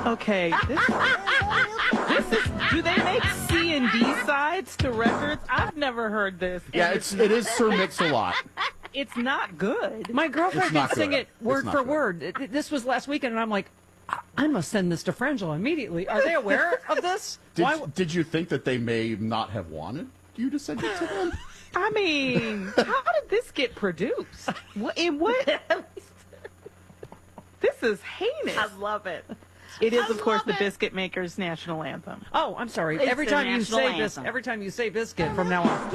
Okay. This is. Do they make C and D sides to records? I've never heard this. Yeah, it is Sir Mix-a-Lot. It's not good. My girlfriend It's not can sing good. it word It's for not good. word. This was last weekend, and I'm like, I must send this to Frangela immediately. Are they aware of this? Did you think that they may not have wanted you to send it to them? I mean, how did this get produced? In what? This is heinous. I love it. It is, I of course, love the it. Biscuit Makers' national anthem. Oh, I'm sorry. It's Every the time you national say this, anthem. every time you say biscuit from now on.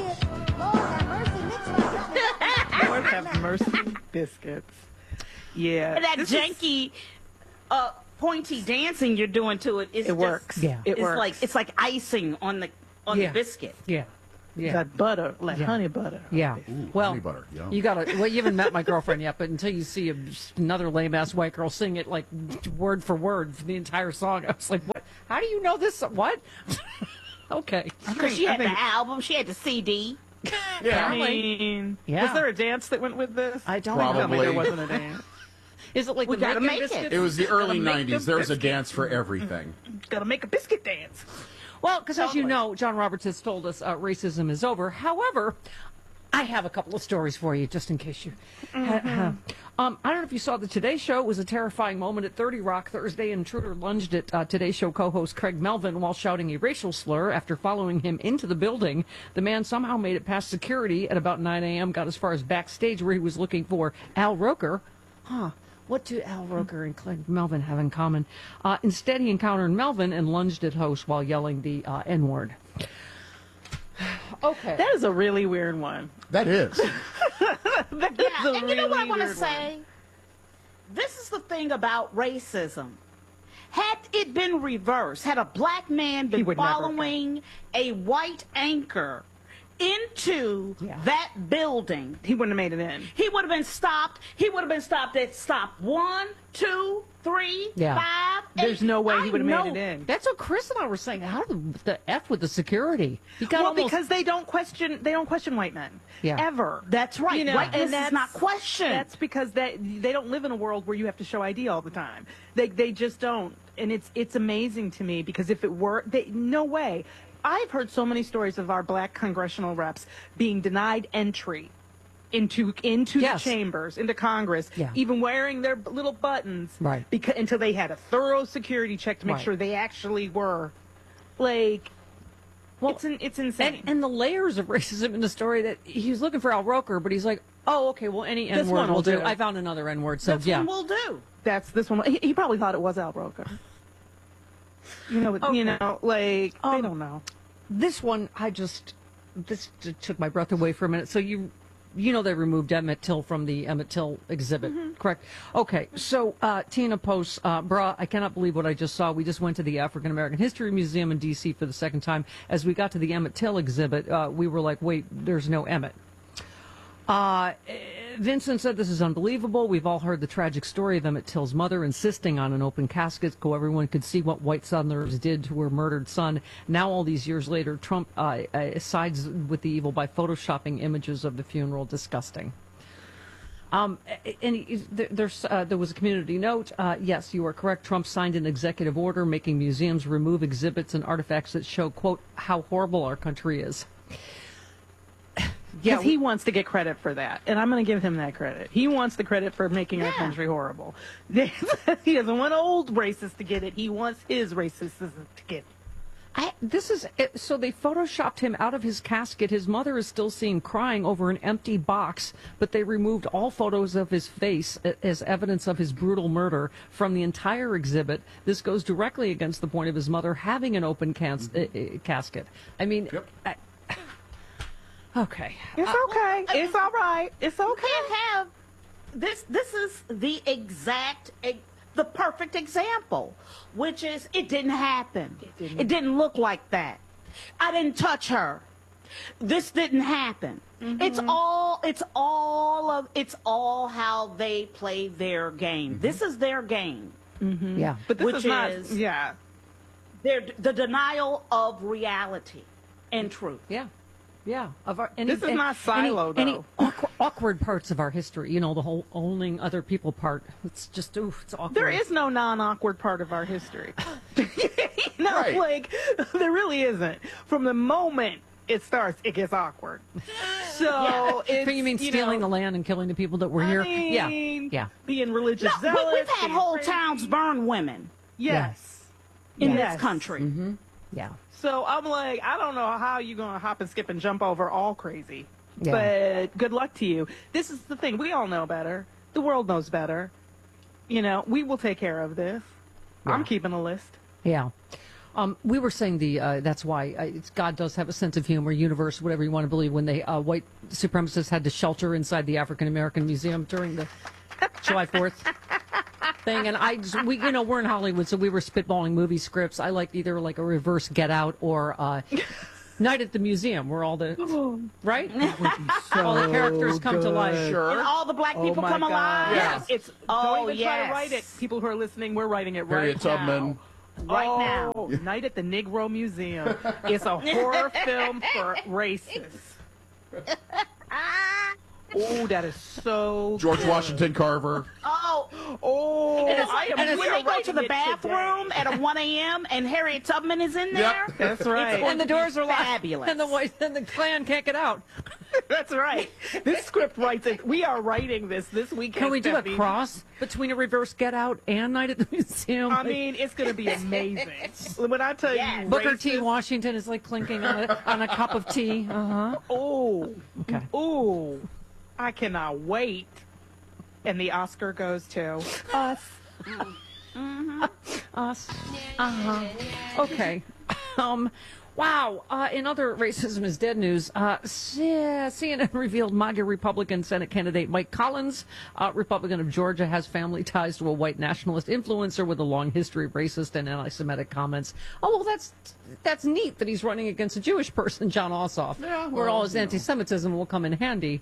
Lord have mercy, biscuits. Yeah. And that this is- janky, pointy dancing you're doing to it is It works. Yeah. It works. It's like icing on the biscuit. Yeah. Yeah. That butter, like Yeah. honey butter. Yeah. Ooh, Well, honey butter, yum. you gotta. Well, you haven't met my girlfriend yet, but until you see another lame ass white girl sing it like word for word for the entire song, I was like, "What? How do you know this? What?" Okay. Because she had the album, she had the CD. Yeah. I mean, Yeah. was there a dance that went with this? I don't Probably. Tell me know. there wasn't a dance. Is it like We the gotta Macon make it. biscuits? It was the early make them 90s. There was a biscuits. dance for everything. Gotta make a biscuit dance. Well, because as you Totally. know, John Roberts has told us racism is over. However, I have a couple of stories for you, just in case you. I don't know if you saw the Today Show. It was a terrifying moment at 30 Rock Thursday. Intruder lunged at Today Show co-host Craig Melvin while shouting a racial slur. After following him into the building, the man somehow made it past security at about 9 a.m., got as far as backstage where he was looking for Al Roker. What do Al Roker and Craig Melvin have in common? Instead, he encountered Melvin and lunged at host while yelling the N-word. Okay. That is a really weird one. That is. That Yeah, is a and you know what I really want to weird say? This is the thing about racism. Had it been reversed, had a black man been would never have following a white anchor into Yeah. that building, He wouldn't have made it in. he would have been stopped. He would have been stopped at stop 1, 2, 3, Yeah. 5. There's 8. no way he would have I made it know. in. That's what Chris and I were saying. How the F with the security? He got Well, almost, because they don't question white men. Yeah. Ever. That's right. You know, Whiteness and is not questioned. That's because they don't live in a world where you have to show ID all the time. They just don't. And it's amazing to me because if it were, no way. I've heard so many stories of our black congressional reps being denied entry into Yes. the chambers, into Congress, Yeah. even wearing their little buttons, Right. because until they had a thorough security check to make Right. sure they actually were, like, Well, it's insane. and the layers of racism in the story that he was looking for Al Roker, but he's like, oh, okay, well, any This N-word one will will do. do. I found another N-word, so That's yeah. what we'll do. That's this one. He probably thought it was Al Roker. You know, like they don't know. This one, this took my breath away for a minute. So you know they removed Emmett Till from the Emmett Till exhibit, correct? Okay, so Tina posts, bruh, I cannot believe what I just saw. We just went to the African American History Museum in D.C. for the second time. As we got to the Emmett Till exhibit, we were like, wait, there's no Emmett. Vincent said, this is unbelievable. We've all heard the tragic story of Emmett Till's mother insisting on an open casket so everyone could see what white Southerners did to her murdered son. Now, all these years later, Trump sides with the evil by photoshopping images of the funeral. Disgusting. And there was a community note. Yes, you are correct. Trump signed an executive order making museums remove exhibits and artifacts that show, quote, how horrible our country is. Because he wants to get credit for that, and I'm going to give him that credit. He wants the credit for making our country horrible. He doesn't want old racists to get it. He wants his racists to get it. So they photoshopped him out of his casket. His mother is still seen crying over an empty box, but they removed all photos of his face as evidence of his brutal murder from the entire exhibit. This goes directly against the point of his mother having an open casket. I mean, Yep. okay. It's okay. It's all right. It's You okay. can't have this. This is the perfect example, which is it didn't happen. It didn't look like that. I didn't touch her. This didn't happen. It's all how they play their game. This is their game. Yeah. But this Which is not. is- Yeah. They're the denial of reality and truth. Yeah. Yeah. Of our, This is not silo, any though. awkward parts of our history. You know, the whole owning other people part. It's just, it's awkward. There is no non-awkward part of our history. Right. Like, there really isn't. From the moment it starts, it gets awkward. So, it's, You mean stealing the land and killing the people that were here? Yeah. Being religious No, zealous. we've had being whole crazy. towns burn women Yes. in Yes. this country. Yeah. So I'm like, I don't know how you're going to hop and skip and jump over all crazy. Yeah. But good luck to you. This is the thing. We all know better. The world knows better. You know, we will take care of this. I'm keeping a list. Yeah. We were saying that's why God does have a sense of humor, universe, whatever you want to believe, when they white supremacists had to shelter inside the African American Museum during the July 4th thing. And we're in Hollywood, so we were spitballing movie scripts. I liked either like a reverse Get Out or Night at the Museum, where all the, right? All the characters come to life. And Sure. all the black people my come God. alive. Yes. It's Oh, don't even try yes. to write it. People who are listening, we're writing it Harriet right Tubman. now. Right now. Oh, Night at the Negro Museum. It's a horror film for racists. Oh, that is so George good. Washington Carver. Oh, Oh, and it's I like am when they really go to the writing it bathroom today. at 1 a.m. and Harriet Tubman is in there. Yep. That's right. And the doors are locked. Fabulous. And the Klan can't get out. That's right. This script writes it. We are writing this weekend. Can we do a Stephanie. cross between a reverse Get Out and Night at the Museum? I mean, it's going to be amazing. When I tell Yes. you, Booker T. racist- Washington is like clinking on a cup of tea. Uh-huh. Oh, Okay. oh, I cannot wait. And the Oscar goes to us. Us. Uh-huh. Okay. Wow. In other racism is dead news, CNN revealed MAGA Republican Senate candidate Mike Collins, Republican of Georgia, has family ties to a white nationalist influencer with a long history of racist and anti-Semitic comments. Oh, well, that's neat that he's running against a Jewish person, John Ossoff, Yeah, where well, all his you know. anti-Semitism will come in handy.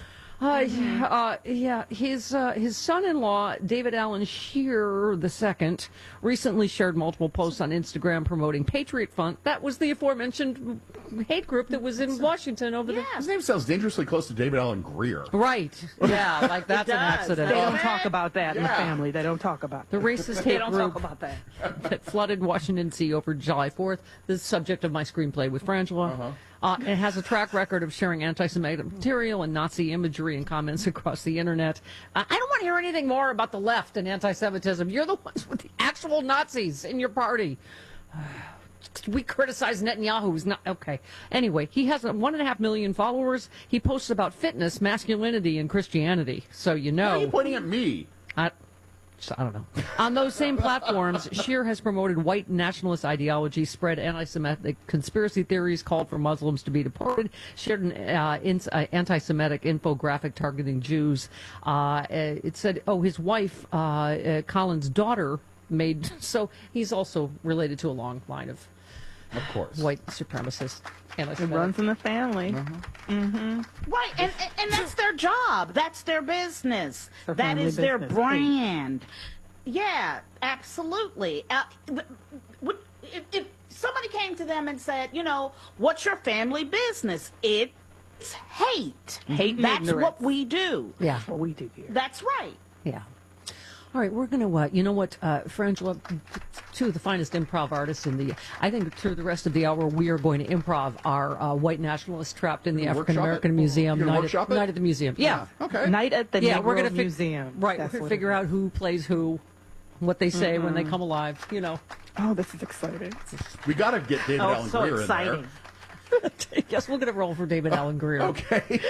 His son-in-law, David Allen Shearer II, recently shared multiple posts on Instagram promoting Patriot Front. That was the aforementioned hate group that was in Washington over His name sounds dangerously close to David Allen Greer. Right. Yeah, like that's an does. accident. They don't talk about that in the Yeah. family. They don't talk about The that. racist They hate don't group talk about that. that flooded Washington, D.C. over July 4th, the subject of my screenplay with Frangela. It has a track record of sharing anti-Semitic material and Nazi imagery and comments across the internet. I don't want to hear anything more about the left and anti-Semitism. You're the ones with the actual Nazis in your party. We criticize Netanyahu. Who's not okay. Anyway, he has 1.5 million followers. He posts about fitness, masculinity, and Christianity. So you Why are you know. pointing at me? I don't know. On those same platforms, Scheer has promoted white nationalist ideology, spread anti-Semitic conspiracy theories, called for Muslims to be deported, shared an anti-Semitic infographic targeting Jews. It said, his wife, Colin's daughter, made, so he's also related to a long line of course. white supremacists. It runs in the family. Right, and that's their job. That's their business. Their That family is their business. brand. Yeah, absolutely. If somebody came to them and said, what's your family business? It's hate. Hate and That's ignorance. what we do. Yeah. That's what we do here. That's right. Yeah. All right, we're going to, you know what, Frangela, two of the finest improv artists I think through the rest of the hour, we are going to improv our white nationalists trapped in the You're gonna African American workshop it? Museum, You're gonna night workshop it? at the museum. Yeah. Okay. Night at the Yeah, Negro we're going to Museum. Right, That's we're what going to figure it out who plays who, what they say when they come alive, is. Oh, this is exciting. We got to get David Oh, Allen so Greer exciting. in there. Yes, we're going to roll for David Allen Greer. Okay.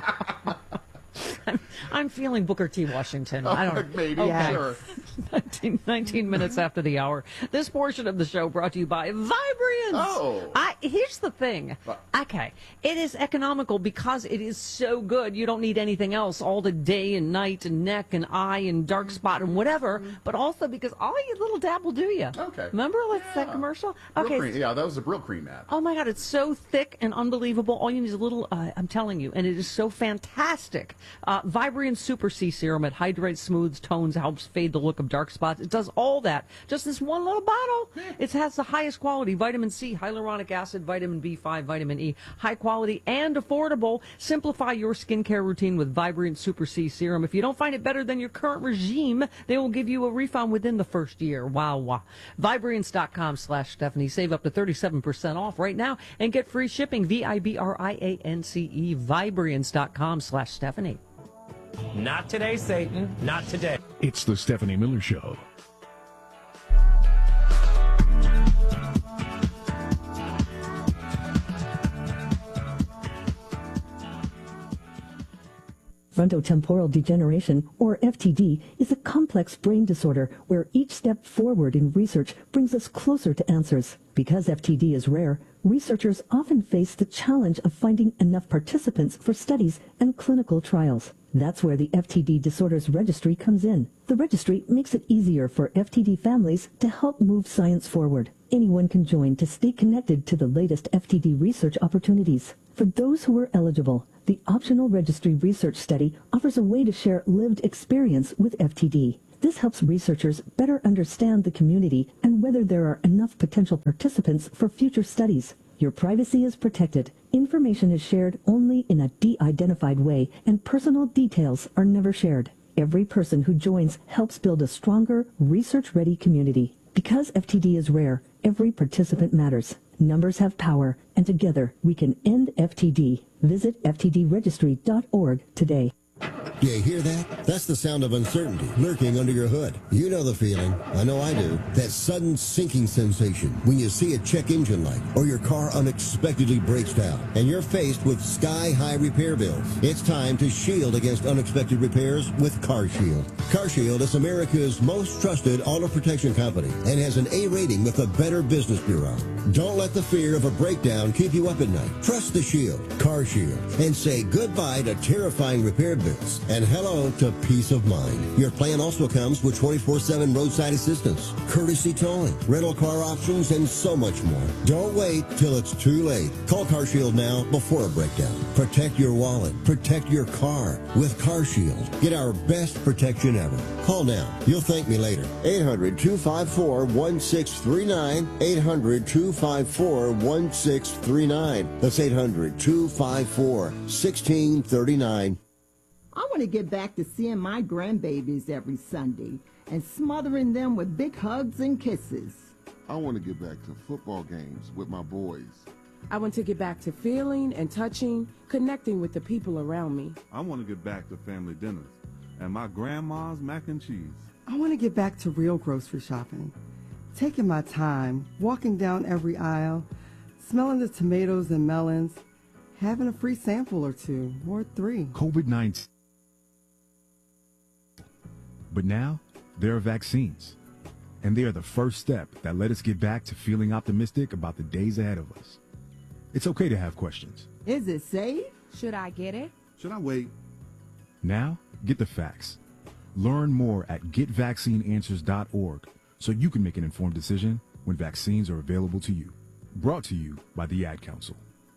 I'm feeling Booker T. Washington. I don't know. Maybe. Okay. Sure. 19 minutes after the hour. This portion of the show brought to you by Vibrance. Oh. Here's the thing. What? Okay. It is economical because it is so good. You don't need anything else all the day and night and neck and eye and dark spot and whatever, but also because all you little dab will do you. Okay. Remember that Yeah. commercial? Brill Okay. cream. Yeah, that was a Brill Cream ad. Oh my God, it's so thick and unbelievable. All you need is a little, I'm telling you, and it is so fantastic. Vibrant Super C Serum. It hydrates, smooths, tones, helps fade the look of dark spots. It does all that. Just this one little bottle. It has the highest quality vitamin C, hyaluronic acid, vitamin B5, vitamin E. High quality and affordable. Simplify your skincare routine with Vibrant Super C Serum. If you don't find it better than your current regime, they will give you a refund within the first year. Wow. Vibrance.com/Stephanie. Save up to 37% off right now and get free shipping. VIBRIANCE. Vibrance.com/Stephanie. Not today, Satan. Not today. It's the Stephanie Miller Show. Frontotemporal degeneration, or FTD, is a complex brain disorder where each step forward in research brings us closer to answers. Because FTD is rare, researchers often face the challenge of finding enough participants for studies and clinical trials. That's where the FTD Disorders Registry comes in. The registry makes it easier for FTD families to help move science forward. Anyone can join to stay connected to the latest FTD research opportunities. For those who are eligible, the optional registry research study offers a way to share lived experience with FTD. This helps researchers better understand the community and whether there are enough potential participants for future studies. Your privacy is protected. Information is shared only in a de-identified way, and personal details are never shared. Every person who joins helps build a stronger, research-ready community. Because FTD is rare, every participant matters. Numbers have power, and together we can end FTD. Visit ftdregistry.org today. Do you hear that? That's the sound of uncertainty lurking under your hood. You know the feeling. I know I do. That sudden sinking sensation when you see a check engine light or your car unexpectedly breaks down and you're faced with sky-high repair bills. It's time to shield against unexpected repairs with CarShield. CarShield is America's most trusted auto protection company and has an A rating with the Better Business Bureau. Don't let the fear of a breakdown keep you up at night. Trust the Shield, CarShield, and say goodbye to terrifying repair bills and hello to peace of mind. Your plan also comes with 24/7 roadside assistance, courtesy towing, rental car options, and so much more. Don't wait till it's too late. Call CarShield now before a breakdown. Protect your wallet. Protect your car with CarShield. Get our best protection ever. Call now. You'll thank me later. 800-254-1639. 800-254-1639. That's 800-254-1639. I want to get back to seeing my grandbabies every Sunday and smothering them with big hugs and kisses. I want to get back to football games with my boys. I want to get back to feeling and touching, connecting with the people around me. I want to get back to family dinners and my grandma's mac and cheese. I want to get back to real grocery shopping, taking my time, walking down every aisle, smelling the tomatoes and melons, having a free sample or two, or 3. COVID-19. But now, there are vaccines. And they are the first step that let us get back to feeling optimistic about the days ahead of us. It's okay to have questions. Is it safe? Should I get it? Should I wait? Now, get the facts. Learn more at getvaccineanswers.org so you can make an informed decision when vaccines are available to you. Brought to you by the Ad Council.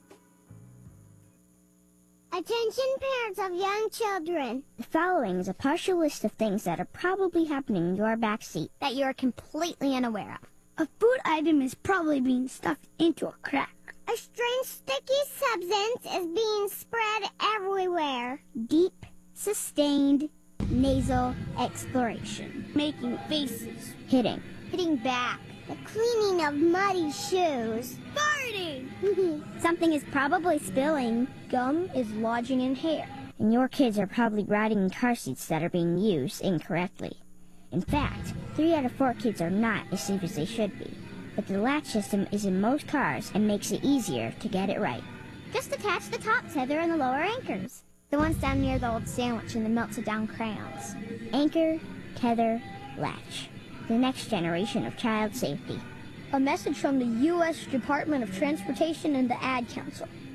Attention parents of young children. The following is a partial list of things that are probably happening in your back seat that you are completely unaware of. A food item is probably being stuffed into a crack. A strange sticky substance is being spread everywhere. Deep, sustained, nasal exploration. Making faces. Hitting back. The cleaning of muddy shoes. Farting! Something is probably spilling. Gum is lodging in hair. And your kids are probably riding in car seats that are being used incorrectly. In fact, 3 out of 4 kids are not as safe as they should be. But the latch system is in most cars and makes it easier to get it right. Just attach the top tether and the lower anchors. The ones down near the old sandwich and the melted down crayons. Anchor, tether, latch. The next generation of child safety. A message from the U.S. Department of Transportation and the Ad Council.